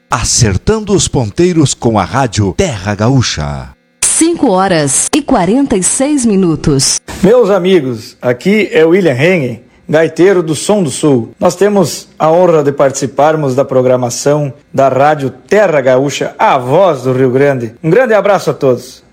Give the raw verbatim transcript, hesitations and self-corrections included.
Acertando os ponteiros com a rádio Terra Gaúcha. cinco horas e quarenta e seis minutos. Meus amigos, aqui é William Hengen, gaiteiro do Som do Sul. Nós temos a honra de participarmos da programação da rádio Terra Gaúcha, a voz do Rio Grande. Um grande abraço a todos.